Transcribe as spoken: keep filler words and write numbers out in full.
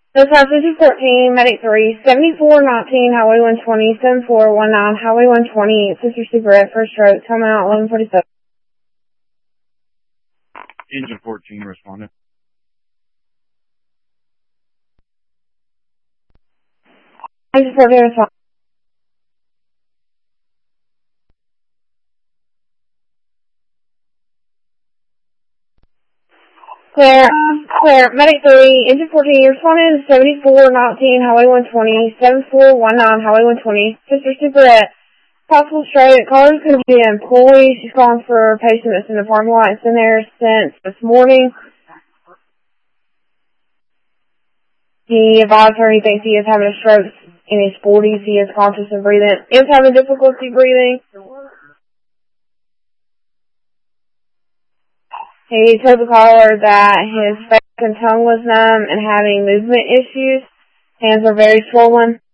Those have fifty fourteen, Medic three, seventy-four nineteen, Highway one twenty, seventy-four nineteen, Highway one twenty, Sister Superette, first stroke, time out eleven forty-seven. Engine fourteen responded. Engine fourteen responded. Clear, clear, Medic three, Engine fourteen, responded to seventy-four nineteen, Highway one twenty, seventy-four nineteen, Highway one twenty, Sister Superette, possible straight, caller's going to be an employee, she's calling for a patient that's in the parking lot, it's been there since this morning. He advised her he thinks he is having a stroke in his forties, he is conscious and breathing, is having difficulty breathing. He told the caller that his face and tongue was numb and having movement issues. Hands are very swollen.